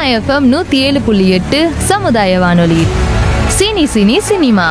FM 107.8 சமுதாய வானொலி. Cine cine cinema.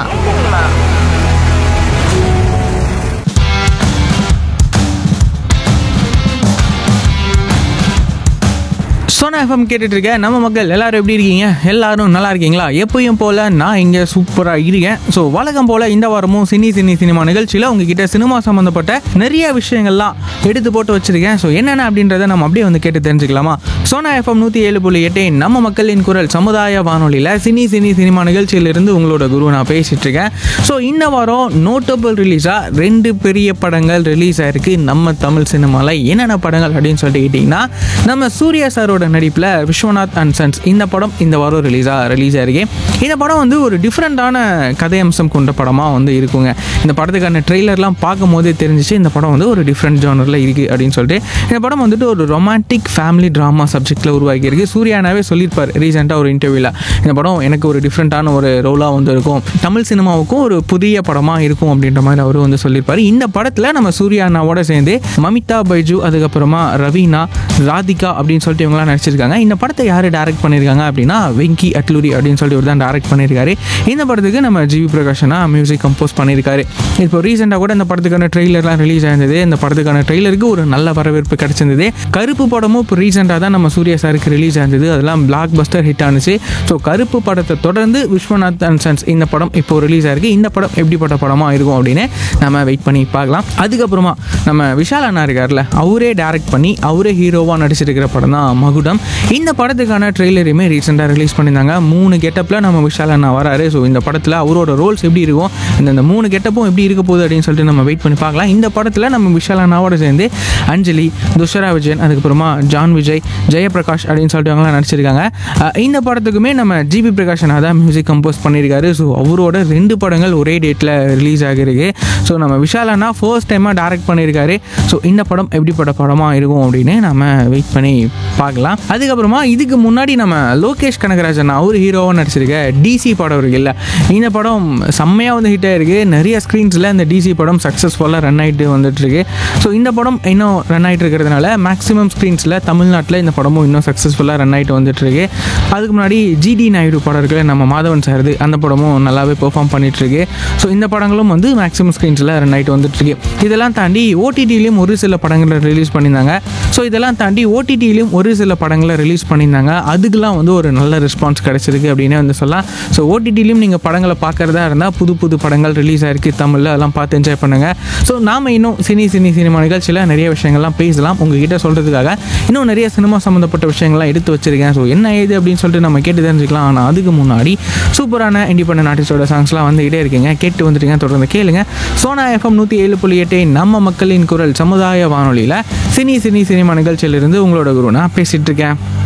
Sona FM கேட்டுட்டு இருக்கேன். நம்ம மக்கள் எல்லாரும் எப்படி இருக்கீங்க? எல்லாரும் நல்லா இருக்கீங்களா? எப்பயும் போல நான் இங்கே சூப்பராக இருக்கேன். ஸோ வழக்கம் போல இந்த வாரமும் சினிமா நிகழ்ச்சியில் உங்ககிட்ட சினிமா சம்மந்தப்பட்ட நிறைய விஷயங்கள்லாம் எடுத்து போட்டு வச்சிருக்கேன். ஸோ என்னென்ன அப்படின்றத நம்ம அப்படியே வந்து கேட்டு தெரிஞ்சுக்கலாமா? சோனா எஃப்எம் 107.8 நம்ம மக்களின் குரல் சமுதாய வானொலியில் சினிமா நிகழ்ச்சியிலிருந்து உங்களோட குரு நான் பேசிட்டு இருக்கேன். ஸோ இந்த வாரம் நோட்டபிள் ரிலீஸாக 2 பெரிய படங்கள் ரிலீஸ் ஆயிருக்கு நம்ம தமிழ் சினிமாவில். என்னென்ன படங்கள் அப்படின்னு சொல்லிட்டு கேட்டிங்கன்னா, நம்ம சூர்யா சாரோட நடிப்பில் விஸ்வநாத் அண்ட் சன்ஸ் இந்த படம் இந்த வாரம் ரிலீஸ் ஆயிருக்கு. இந்த படம் வந்து ஒரு டிஃப்ரெண்ட்டான கதை அம்சம் கொண்ட படமாக வந்து இருக்குங்க. இந்த படத்துக்கான ட்ரெய்லர்லாம் பார்க்கும் போதே தெரிஞ்சிச்சு இந்த படம் வந்து ஒரு டிஃப்ரெண்ட் ஜானரில் இருக்குது அப்படின்னு சொல்லிட்டு. இந்த படம் வந்துட்டு ஒரு ரொமான்டிக் ஃபேமிலி ட்ராமா சப்ஜெக்டில் உருவாக்கியிருக்கு. சூர்யானாவே சொல்லியிருப்பார் ரீசெண்டாக ஒரு இன்டர்வியூவில், இந்த படம் எனக்கு ஒரு டிஃப்ரெண்ட்டான ஒரு ரோலாக வந்து இருக்கும், தமிழ் சினிமாவுக்கும் ஒரு புதிய படமாக இருக்கும் அப்படின்ற மாதிரி அவர் வந்து சொல்லியிருப்பார். இந்த படத்தில் நம்ம சூர்யானாவோட சேர்ந்து மமிதா பைஜு, அதுக்கப்புறமா ரவீனா, ராதிகா அப்படின்னு சொல்லிட்டு இவங்களாம் நடிச்சிருக்காங்க. இந்த படத்தை யார் டைரக்ட் பண்ணியிருக்காங்க அப்படின்னா வெங்கி அட்லூரி அப்படின்னு சொல்லிட்டு ஒரு தான் டைரக்ட் பண்ணியிருக்காரு. இந்த படத்துக்கு நம்ம ஜிவி பிரகாஷனா மியூசிக் கம்போஸ் பண்ணியிருக்காரு. இப்போ ரீசெண்டாக கூட இந்த படத்துக்கான ட்ரெய்லர்லாம் ரிலீஸ் ஆயிருந்தது. இந்த படத்துக்கான ட்ரெய்லருக்கு ஒரு நல்ல வரவேற்பு கிடைச்சிருந்தது. கருப்பு படமும் இப்போ ரீசெண்டாக தான் நம்ம சூர்யா சாருக்கு ரிலீஸ் ஆயிருந்தது. அதெல்லாம் பிளாக் பஸ்டர் ஹிட் ஆனிச்சு. ஸோ கருப்பு படத்தை தொடர்ந்து விஸ்வநாத் அண்ட் சன்ஸ் இந்த படம் இப்போ ரிலீஸ் ஆயிருக்கு. இந்த படம் எப்படிப்பட்ட படமாக இருக்கும் அப்படின்னு நம்ம வெயிட் பண்ணி பார்க்கலாம். அதுக்கப்புறமா நம்ம விஷால் அண்ணா இருக்கார்ல, அவரே டைரக்ட் பண்ணி அவரே ஹீரோவாக நடிச்சிருக்கிற படம் தான் மகுடம். இந்த படத்துக்கான ட்ரெய்லரையுமே ரீசெண்டாக ரிலீஸ் பண்ணியிருந்தாங்க. 3 கெட்டப்பில் நம்ம விஷால் அண்ணா வராரு. ஸோ இந்த படத்தில் அவரோட ரோல்ஸ் எப்படி இருக்கும், இந்த 3 கெட்டப்பும் எப்படி இருக்க போகுது அப்படின்னு சொல்லிட்டு நம்ம வெயிட் பண்ணி பார்க்கலாம். இந்த படத்தில் நம்ம விஷால் அண்ணாவோட சேர்ந்து அஞ்சலி, துஷரா விஜயன், அதுக்கப்புறமா ஜான் விஜய், ஜெயபிரகாஷ் அப்படின்னு சொல்லிட்டு அவங்களாம் நடிச்சிருக்காங்க. இந்த படத்துக்குமே நம்ம ஜிவி பிரகாஷ் அண்ணா தான் மியூசிக் கம்போஸ் பண்ணியிருக்காரு. ஸோ அவரோட 2 படங்கள் ஒரே டேட்டில் ரிலீஸ் ஆகிருக்கு. ஸோ நம்ம விஷால் அண்ணா ஃபர்ஸ்ட் டைமாக டைரக்ட் பண்ணியிருக்காரு. ஸோ இந்த படம் எப்படிப்பட்ட படமாக இருக்கும் அப்படின்னு நம்ம வெயிட் பண்ணி பார்க்கலாம். அதுக்கப்புறமா இதுக்கு முன்னாடி நம்ம லோகேஷ் கனகராஜன் அவர் ஹீரோவாக நடிச்சிருக்க டிசி படம் இருக்குல்ல, இந்த படம் செம்மையாக வந்து ஹிட் ஆகிருக்கு. நிறைய ஸ்க்ரீன்ஸில் இந்த டிசி படம் சக்ஸஸ்ஃபுல்லாக ரன் ஆகிட்டு வந்துட்டுருக்கு. ஸோ இந்த படம் இன்னும் ரன் ஆகிட்டு இருக்கிறதுனால மேக்ஸிமம் ஸ்க்ரீன்ஸில் தமிழ்நாட்டில் இந்த படமும் இன்னும் சக்ஸஸ்ஃபுல்லாக ரன் ஆகிட்டு வந்துட்டுருக்கு. அதுக்கு முன்னாடி ஜிடி நாயுடு படம் இருக்குல்ல, நம்ம மாதவன் சார், அந்த படமும் நல்லாவே பெர்ஃபார்ம் பண்ணிகிட்ருக்கு. ஸோ இந்த படங்களும் வந்து மேக்ஸிமம் ஸ்க்ரீன்ஸில் ரன் ஆகிட்டு வந்துட்டுருக்கு. இதெல்லாம் தாண்டி ஓடிடிலையும் ஒரு சில படங்களை ரிலீஸ் பண்ணியிருந்தாங்க. ஸோ இதெல்லாம் தாண்டி ஓடிடிலையும் ஒரு சில படங்களை ரிலீஸ் பண்ணியிருந்தாங்க. அதுக்கெலாம் வந்து ஒரு நல்ல ரெஸ்பான்ஸ் கிடச்சிருக்கு அப்படின்னே வந்து சொல்லலாம். ஸோ ஓடிடிலையும் நீங்கள் படங்களை பார்க்குறதா இருந்தால் புது படங்கள் ரிலீஸ் ஆகிருக்கு தமிழில், அதெல்லாம் பார்த்து என்ஜாய் பண்ணுங்கள். ஸோ நாம் இன்னும் சினிமா நிகழ்ச்சியில் நிறைய விஷயங்கள்லாம் பேசலாம். உங்ககிட்ட சொல்கிறதுக்காக இன்னும் நிறைய சினிமா சம்மந்தப்பட்ட விஷயங்கள்லாம் எடுத்து வச்சுருக்கேன். ஸோ என்ன ஏது அப்படின்னு சொல்லிட்டு நம்ம கேட்டு தெரிஞ்சுக்கலாம். ஆனால் அதுக்கு முன்னாடி சூப்பரான இண்டிபெண்டன்ட் ஆர்டிஸ்டோட சாங்ஸ்லாம் வந்துகிட்டே இருக்கீங்க, கேட்டு வந்துட்டீங்க, தொடர்ந்து கேளுங்க. சோனா எஃப்எம் 107.8 நம்ம மக்களின் குரல் சமுதாய வானொலியில் சினிமா நிகழ்ச்சியிலிருந்து உங்களோட குரு நான் பேசிகிட்டு இருக்கேன்.